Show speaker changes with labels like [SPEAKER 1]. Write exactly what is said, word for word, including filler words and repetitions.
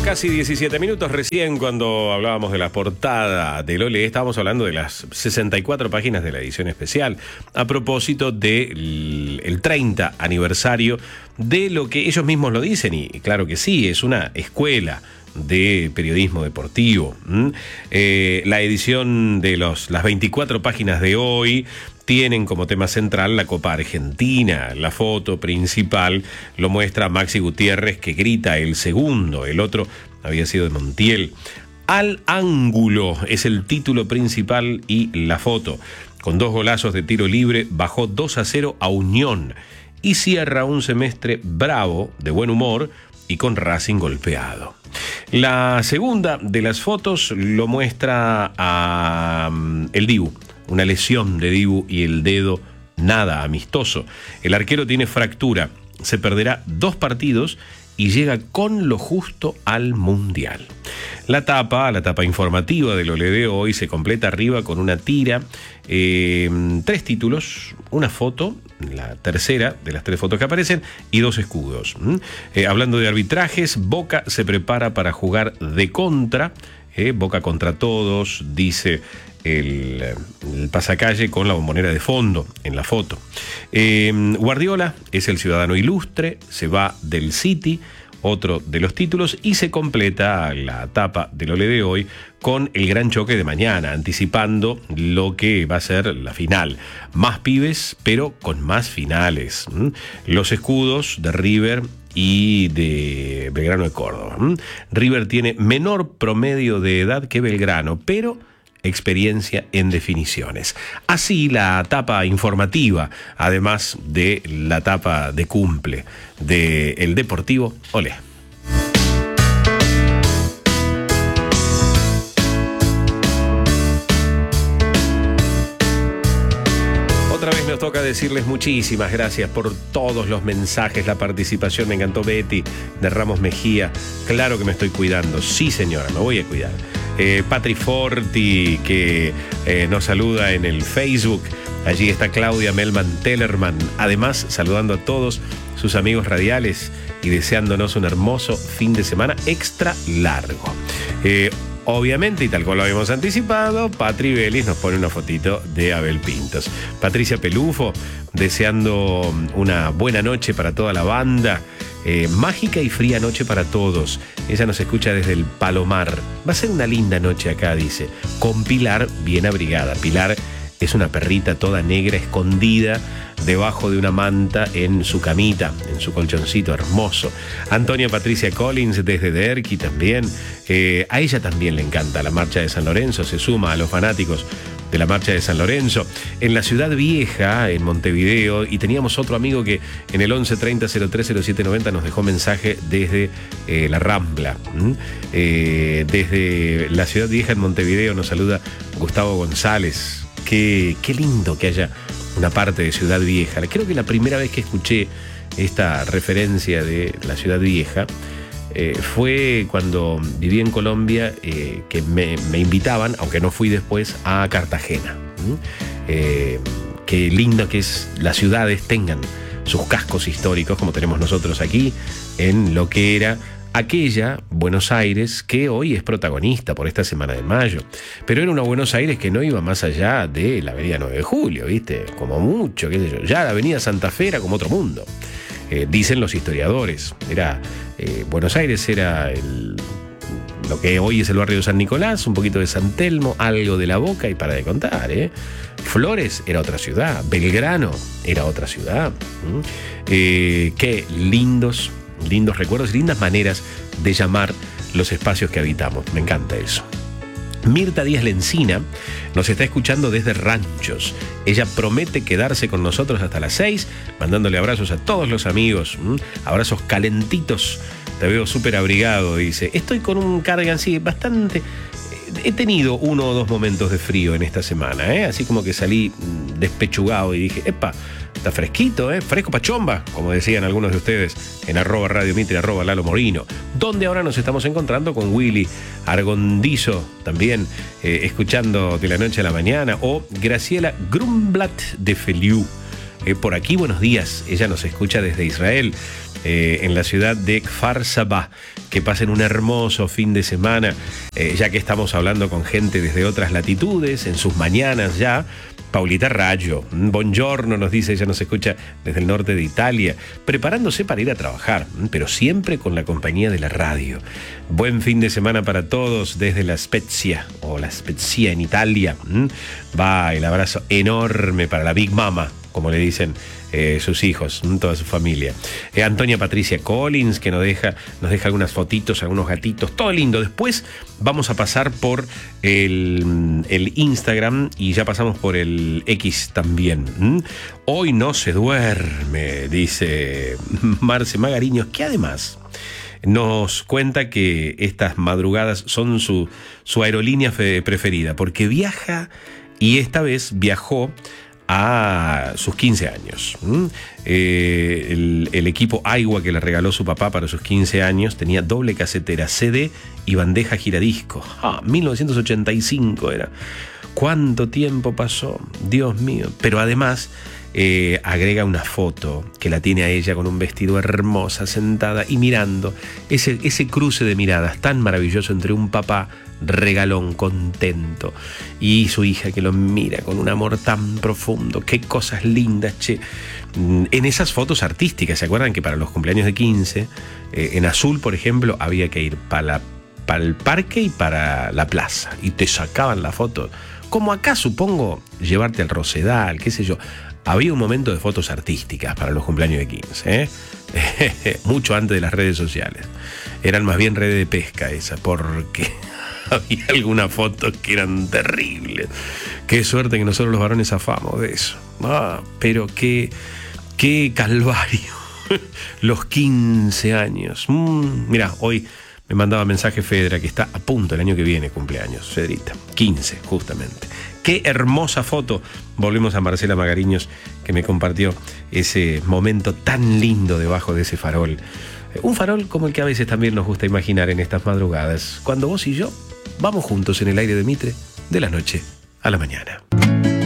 [SPEAKER 1] Casi diecisiete minutos. Recién cuando hablábamos de la portada del Ole, estábamos hablando de las sesenta y cuatro páginas de la edición especial, a propósito del el treinta aniversario de lo que ellos mismos lo dicen, y claro que sí, es una escuela de periodismo deportivo. ¿Mm? Eh, la edición de los, las veinticuatro páginas de hoy tienen como tema central la Copa Argentina. La foto principal lo muestra Maxi Gutiérrez, que grita el segundo, el otro había sido de Montiel. Al ángulo es el título principal y la foto. Con dos golazos de tiro libre bajó dos a cero a Unión y cierra un semestre bravo, de buen humor y con Racing golpeado. La segunda de las fotos lo muestra a um, el Dibu. Una lesión de Dibu y el dedo nada amistoso. El arquero tiene fractura, se perderá dos partidos y llega con lo justo al Mundial. La tapa, la tapa informativa del Ole de hoy se completa arriba con una tira, eh, tres títulos, una foto, la tercera de las tres fotos que aparecen, y dos escudos. ¿Mm? Eh, hablando de arbitrajes, Boca se prepara para jugar de contra, eh, Boca contra todos, dice El, el pasacalle con la bombonera de fondo en la foto. Eh, Guardiola es el ciudadano ilustre, se va del City, otro de los títulos, y se completa la tapa del Ole de hoy con el gran choque de mañana, anticipando lo que va a ser la final. Más pibes, pero con más finales. ¿Mm? Los escudos de River y de Belgrano de Córdoba. ¿Mm? River tiene menor promedio de edad que Belgrano, pero experiencia en definiciones. Así la tapa informativa, además de la tapa de cumple de El Deportivo Ole. Otra vez nos toca decirles muchísimas gracias por todos los mensajes, la participación. Me encantó Betty de Ramos Mejía. Claro que me estoy cuidando. Sí, señora, me voy a cuidar. Eh, Patri Forti, que eh, nos saluda en el Facebook. Allí está Claudia Melman Tellerman. Además, saludando a todos sus amigos radiales y deseándonos un hermoso fin de semana extra largo. Eh, Obviamente, y tal cual lo habíamos anticipado, Patri Vélez nos pone una fotito de Abel Pintos. Patricia Pelufo, deseando una buena noche para toda la banda. Eh, mágica y fría noche para todos. Ella nos escucha desde el Palomar. Va a ser una linda noche acá, dice. Con Pilar bien abrigada. Pilar es una perrita toda negra, escondida debajo de una manta en su camita, en su colchoncito hermoso. Antonia Patricia Collins desde Derqui también. Eh, a ella también le encanta la marcha de San Lorenzo. Se suma a los fanáticos de la marcha de San Lorenzo. En la Ciudad Vieja, en Montevideo, y teníamos otro amigo que en el once treinta cero tres cero siete noventa nos dejó mensaje desde eh, la Rambla. ¿Mm? Eh, desde la Ciudad Vieja en Montevideo nos saluda Gustavo González. Qué, qué lindo que haya una parte de Ciudad Vieja. Creo que la primera vez que escuché esta referencia de la Ciudad Vieja eh, fue cuando viví en Colombia, eh, que me, me invitaban, aunque no fui después, a Cartagena. ¿Mm? Eh, qué lindo que es las ciudades tengan sus cascos históricos, como tenemos nosotros aquí, en lo que era aquella Buenos Aires que hoy es protagonista por esta semana de mayo. Pero era una Buenos Aires que no iba más allá de la avenida nueve de julio, ¿viste? Como mucho, qué sé yo. Ya la avenida Santa Fe era como otro mundo. Eh, dicen los historiadores. Era eh, Buenos Aires era el, lo que hoy es el barrio de San Nicolás, un poquito de San Telmo, algo de La Boca y para de contar, ¿eh? Flores era otra ciudad. Belgrano era otra ciudad. ¿Mm? Eh, qué lindos lindos recuerdos y lindas maneras de llamar los espacios que habitamos. Me encanta eso. Mirta Díaz Lencina nos está escuchando desde Ranchos. Ella promete quedarse con nosotros hasta las seis, mandándole abrazos a todos los amigos. ¿Mm? Abrazos calentitos. Te veo súper abrigado, dice. Estoy con un cardigan, sí, bastante. He tenido uno o dos momentos de frío en esta semana, ¿eh? Así como que salí despechugado y dije, epa, está fresquito, ¿eh? Fresco pachomba, como decían algunos de ustedes en arroba Radio Mitre, arroba Lalo Morino, donde ahora nos estamos encontrando con Willy Argondizo, también eh, escuchando de la noche a la mañana, o Graciela Grumblat de Feliu. Eh, por aquí, buenos días. Ella nos escucha desde Israel, eh, en la ciudad de Kfar Saba. Que pasen un hermoso fin de semana, eh, ya que estamos hablando con gente desde otras latitudes, en sus mañanas ya. Paulita Raggio, buongiorno, nos dice, ella nos escucha desde el norte de Italia, preparándose para ir a trabajar, pero siempre con la compañía de la radio. Buen fin de semana para todos desde La Spezia, o La Spezia en Italia. Va el abrazo enorme para la Big Mama, como le dicen eh, sus hijos, toda su familia. Eh, Antonia Patricia Collins, que nos deja, nos deja algunas fotitos, algunos gatitos, todo lindo. Después vamos a pasar por el, el Instagram y ya pasamos por el X también. ¿Mm? Hoy no se duerme, dice Marce Magariños, que además nos cuenta que estas madrugadas son su, su aerolínea preferida, porque viaja y esta vez viajó a sus quince años. ¿Mm? Eh, el, el equipo Aiwa que le regaló su papá para sus quince años tenía doble casetera, C D y bandeja giradisco. Ah, mil novecientos ochenta y cinco era. ¿Cuánto tiempo pasó? Dios mío. Pero además eh, agrega una foto que la tiene a ella con un vestido hermosa, sentada y mirando. Ese, ese cruce de miradas tan maravilloso entre un papá regalón, contento, y su hija que lo mira con un amor tan profundo. Qué cosas lindas, che. En esas fotos artísticas, ¿se acuerdan que para los cumpleaños de quince, eh, en Azul, por ejemplo, había que ir para, para el parque y para la plaza, y te sacaban la foto? Como acá, supongo, llevarte al Rosedal, qué sé yo. Había un momento de fotos artísticas para los cumpleaños de quince, ¿eh? Mucho antes de las redes sociales. Eran más bien redes de pesca esas, porque había algunas fotos que eran terribles. Qué suerte que nosotros los varones zafamos de eso. Ah, pero qué, qué calvario. Los quince años. Mm, mirá, hoy me mandaba mensaje Fedra que está a punto el año que viene, cumpleaños. Fedrita, quince justamente. Qué hermosa foto. Volvemos a Marcela Magariños, que me compartió ese momento tan lindo debajo de ese farol. Un farol como el que a veces también nos gusta imaginar en estas madrugadas, cuando vos y yo vamos juntos en el aire de Mitre, de la noche a la mañana.